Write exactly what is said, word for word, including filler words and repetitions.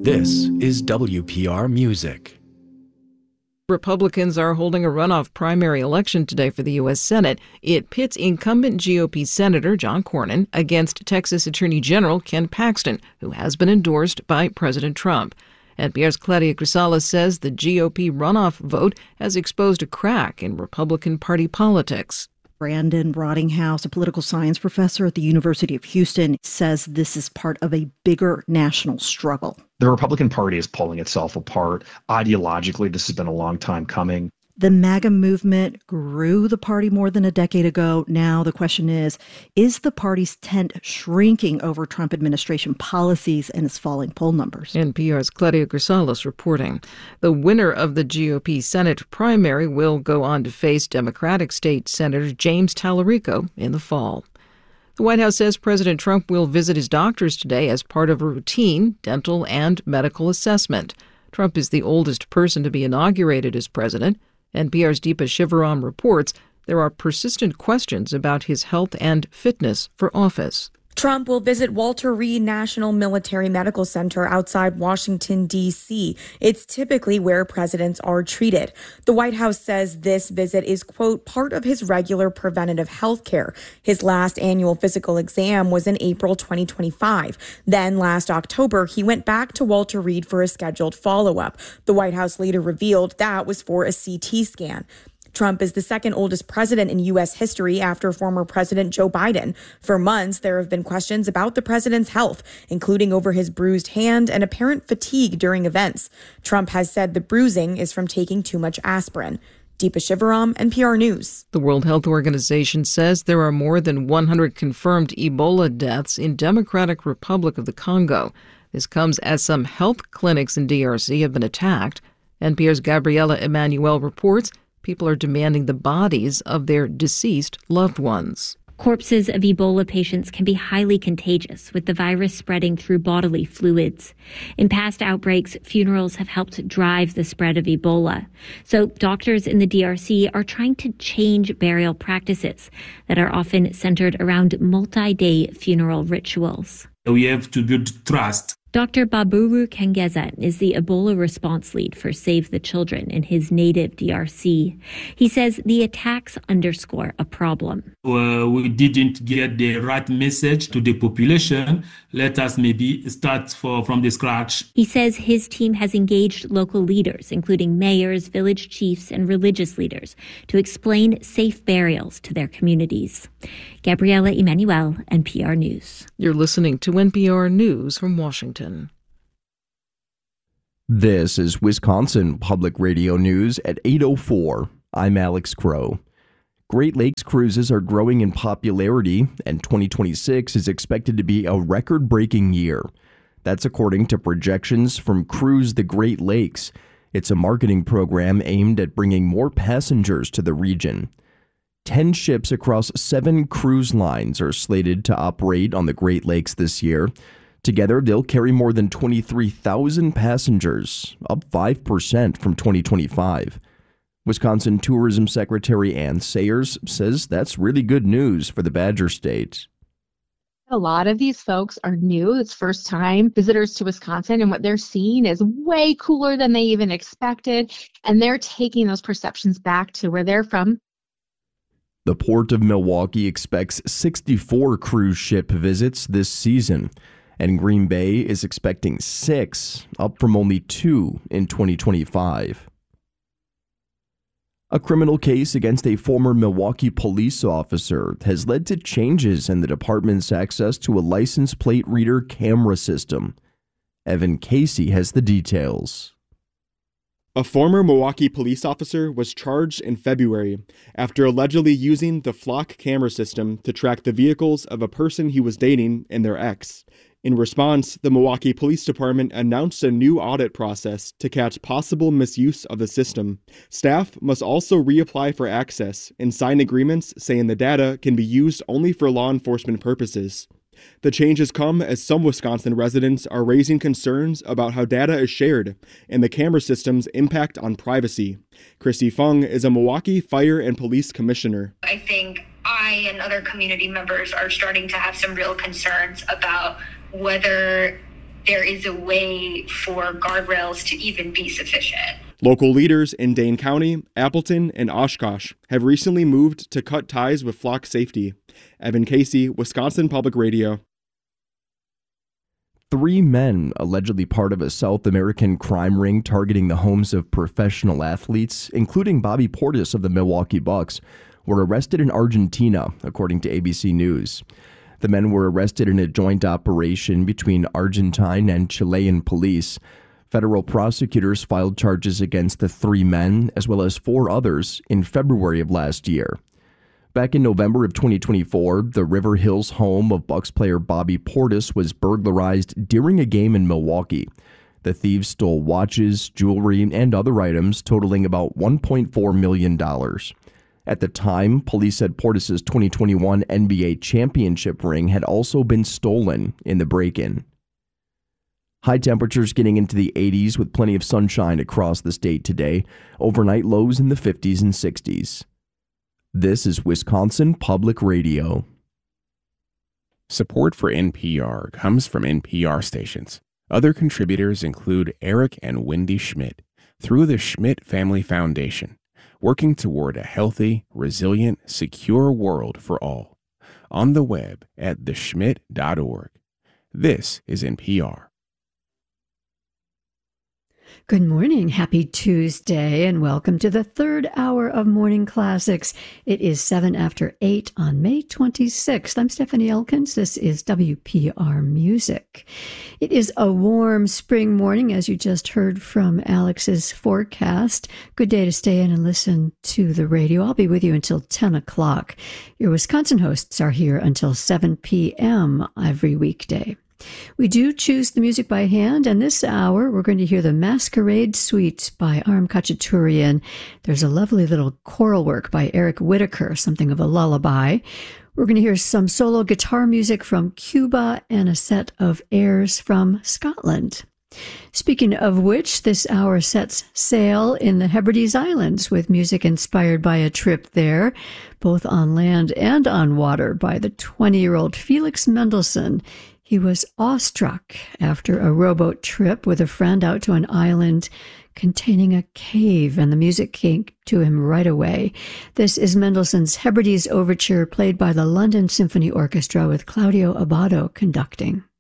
This is W P R Music. Republicans are holding a runoff primary election today for the U S Senate. It pits incumbent G O P Senator John Cornyn against Texas Attorney General Ken Paxton, who has been endorsed by President Trump. N P R's Claudia Grisales says the G O P runoff vote has exposed a crack in Republican Party politics. Brandon Rottinghouse, a political science professor at the University of Houston, says this is part of a bigger national struggle. The Republican Party is pulling itself apart. Ideologically, this has been a long time coming. The MAGA movement grew the party more than a decade ago. Now the question is, is the party's tent shrinking over Trump administration policies and its falling poll numbers? N P R's Claudia Grisales reporting. The winner of the G O P Senate primary will go on to face Democratic State Senator James Tallarico in the fall. The White House says President Trump will visit his doctors today as part of a routine dental and medical assessment. Trump is the oldest person to be inaugurated as president. N P R's Deepa Shivaram reports there are persistent questions about his health and fitness for office. Trump will visit Walter Reed National Military Medical Center outside Washington, D C. It's typically where presidents are treated. The White House says this visit is, quote, part of his regular preventative health care. His last annual physical exam was in April twenty twenty-five. Then last October, he went back to Walter Reed for a scheduled follow-up. The White House later revealed that was for a C T scan. Trump is the second oldest president in U S history after former President Joe Biden. For months, there have been questions about the president's health, including over his bruised hand and apparent fatigue during events. Trump has said the bruising is from taking too much aspirin. Deepa Shivaram, N P R News. The World Health Organization says there are more than one hundred confirmed Ebola deaths in Democratic Republic of the Congo. This comes as some health clinics in D R C have been attacked. N P R's Gabriela Emanuel reports people are demanding the bodies of their deceased loved ones. Corpses of Ebola patients can be highly contagious, with the virus spreading through bodily fluids. In past outbreaks, funerals have helped drive the spread of Ebola. So doctors in the D R C are trying to change burial practices that are often centered around multi-day funeral rituals. We have to build trust. Doctor Baburu Kengeza is the Ebola response lead for Save the Children in his native D R C. He says the attacks underscore a problem. Uh, we didn't get the right message to the population. Let us maybe start for, from the scratch. He says his team has engaged local leaders, including mayors, village chiefs, and religious leaders, to explain safe burials to their communities. Gabriela Emanuel, N P R News. You're listening to N P R News from Washington. This is Wisconsin Public Radio News at eight oh four. I'm Alex Crow. Great Lakes cruises are growing in popularity, and twenty twenty-six is expected to be a record-breaking year. That's according to projections from Cruise the Great Lakes. It's a marketing program aimed at bringing more passengers to the region. Ten ships across seven cruise lines are slated to operate on the Great Lakes this year. Together, they'll carry more than twenty-three thousand passengers, up five percent from twenty twenty-five. Wisconsin Tourism Secretary Ann Sayers says that's really good news for the Badger State. A lot of these folks are new. It's first time visitors to Wisconsin, and what they're seeing is way cooler than they even expected. And they're taking those perceptions back to where they're from. The Port of Milwaukee expects sixty-four cruise ship visits this season, and Green Bay is expecting six, up from only two in twenty twenty-five. A criminal case against a former Milwaukee police officer has led to changes in the department's access to a license plate reader camera system. Evan Casey has the details. A former Milwaukee police officer was charged in February after allegedly using the Flock camera system to track the vehicles of a person he was dating and their ex. In response, the Milwaukee Police Department announced a new audit process to catch possible misuse of the system. Staff must also reapply for access and sign agreements saying the data can be used only for law enforcement purposes. The changes come as some Wisconsin residents are raising concerns about how data is shared and the camera system's impact on privacy. Christy Fung is a Milwaukee Fire and Police Commissioner. I think I and other community members are starting to have some real concerns about whether there is a way for guardrails to even be sufficient. Local leaders in Dane County, Appleton, and Oshkosh have recently moved to cut ties with flock safety. Evan Casey, Wisconsin Public Radio. Three men, allegedly part of a South American crime ring targeting the homes of professional athletes, including Bobby Portis of the Milwaukee Bucks, were arrested in Argentina, according to A B C News. The men were arrested in a joint operation between Argentine and Chilean police. Federal prosecutors filed charges against the three men, as well as four others, in February of last year. Back in November of twenty twenty-four, the River Hills home of Bucks player Bobby Portis was burglarized during a game in Milwaukee. The thieves stole watches, jewelry, and other items totaling about one point four million dollars. At the time, police said Portis' twenty twenty-one N B A championship ring had also been stolen in the break-in. High temperatures getting into the eighties with plenty of sunshine across the state today. Overnight lows in the fifties and sixties. This is Wisconsin Public Radio. Support for N P R comes from N P R stations. Other contributors include Eric and Wendy Schmidt through the Schmidt Family Foundation, working toward a healthy, resilient, secure world for all. On the web at the schmidt dot org. This is N P R. Good morning. Happy Tuesday, and welcome to the third hour of Morning Classics. It is seven after eight on May twenty-sixth. I'm Stephanie Elkins. This is W P R Music. It is a warm spring morning, as you just heard from Alex's forecast. Good day to stay in and listen to the radio. I'll be with you until ten o'clock. Your Wisconsin hosts are here until seven p.m. every weekday. We do choose the music by hand, and this hour we're going to hear the Masquerade Suite by Aram Khachaturian. There's a lovely little choral work by Eric Whitaker, something of a lullaby. We're going to hear some solo guitar music from Cuba and a set of airs from Scotland. Speaking of which, this hour sets sail in the Hebrides Islands with music inspired by a trip there, both on land and on water, by the twenty-year-old Felix Mendelssohn. He was awestruck after a rowboat trip with a friend out to an island containing a cave, and the music came to him right away. This is Mendelssohn's Hebrides Overture, played by the London Symphony Orchestra with Claudio Abbado conducting.